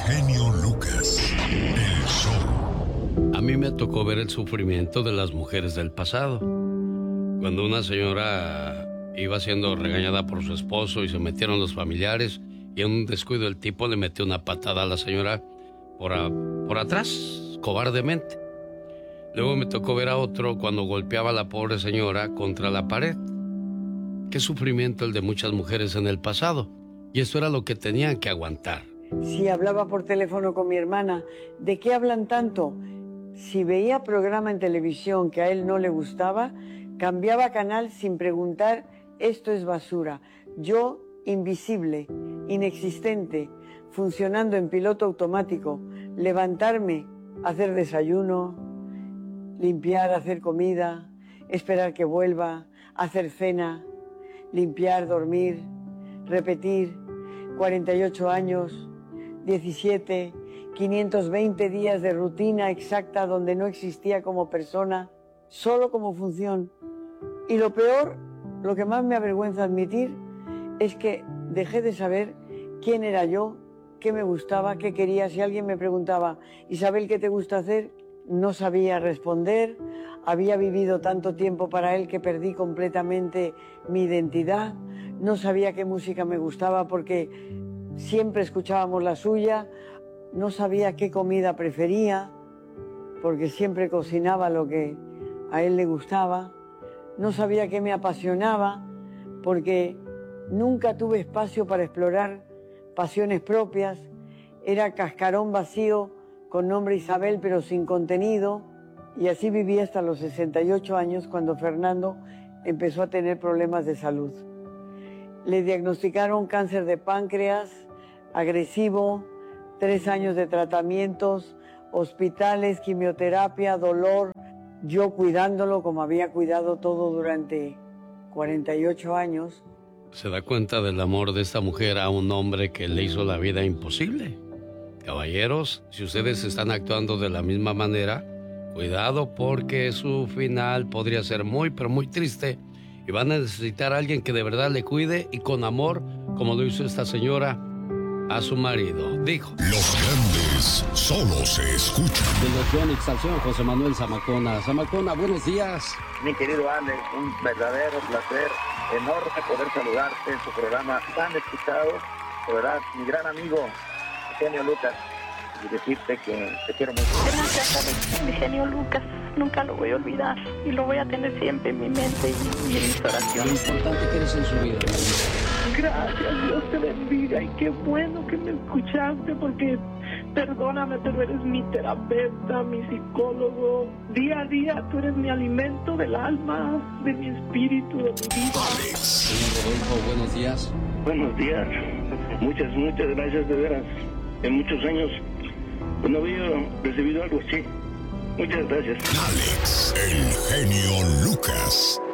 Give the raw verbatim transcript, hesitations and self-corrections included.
genio Lucas, el show. A mí me tocó ver el sufrimiento de las mujeres del pasado. Cuando una señora iba siendo regañada por su esposo y se metieron los familiares y en un descuido el tipo le metió una patada a la señora por, a, por atrás, cobardemente. Luego me tocó ver a otro cuando golpeaba a la pobre señora contra la pared. Qué sufrimiento el de muchas mujeres en el pasado. Y eso era lo que tenían que aguantar. Si hablaba por teléfono con mi hermana, ¿de qué hablan tanto? Si veía programa en televisión que a él no le gustaba, cambiaba canal sin preguntar, esto es basura. Yo, invisible, inexistente, funcionando en piloto automático, levantarme, hacer desayuno, limpiar, hacer comida, esperar que vuelva, hacer cena, limpiar, dormir, repetir, cuarenta y ocho años, diecisiete, quinientos veinte días de rutina exacta donde no existía como persona, solo como función. Y lo peor, lo que más me avergüenza admitir, es que dejé de saber quién era yo, qué me gustaba, qué quería. Si alguien me preguntaba, Isabel, ¿qué te gusta hacer?, no sabía responder. Había vivido tanto tiempo para él que perdí completamente mi identidad. No sabía qué música me gustaba porque siempre escuchábamos la suya. No sabía qué comida prefería porque siempre cocinaba lo que a él le gustaba. No sabía qué me apasionaba porque nunca tuve espacio para explorar pasiones propias. Era cascarón vacío con nombre Isabel pero sin contenido. Y así viví hasta los sesenta y ocho años cuando Fernando empezó a tener problemas de salud. Le diagnosticaron cáncer de páncreas, agresivo, tres años de tratamientos, hospitales, quimioterapia, dolor. Yo cuidándolo como había cuidado todo durante cuarenta y ocho años. ¿Se da cuenta del amor de esta mujer a un hombre que le hizo la vida imposible? Caballeros, si ustedes están actuando de la misma manera, cuidado porque su final podría ser muy, pero muy triste y van a necesitar a alguien que de verdad le cuide y con amor, como lo hizo esta señora a su marido. Dijo: Los grandes solo se escuchan. De los Yonix al señor José Manuel Zamacona. Zamacona, buenos días. Mi querido Alex, un verdadero placer, enorme poder saludarte en tu programa tan escuchado. De verdad, mi gran amigo, genio Lucas, y decirte que te quiero mucho. Gracias, Alex, mi genio Lucas. Nunca lo voy a olvidar y lo voy a tener siempre en mi mente y, y en mis oraciones. Lo importante que eres en su vida. Gracias, Dios te bendiga y qué bueno que me escuchaste porque perdóname, pero eres mi terapeuta, mi psicólogo. Día a día tú eres mi alimento del alma, de mi espíritu, de mi vida. Alex. Señor Rodolfo, buenos días. Buenos días. Muchas, muchas gracias de veras. En muchos años pues no había recibido algo así. Muchas gracias. Alex, el genio Lucas.